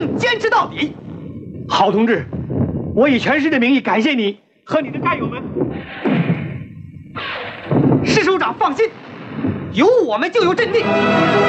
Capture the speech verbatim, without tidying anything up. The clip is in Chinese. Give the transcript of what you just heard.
坚持到底。 郝同志，我以全师的名义感谢你和你的战友们。 师首长放心，有我们就有阵地。